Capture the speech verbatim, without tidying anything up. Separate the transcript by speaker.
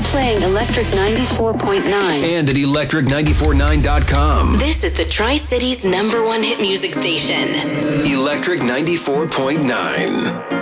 Speaker 1: playing Electric ninety-four point nine.
Speaker 2: And at electric nine four nine dot com.
Speaker 3: This is the Tri-City's number one hit music station.
Speaker 2: Electric ninety-four point nine.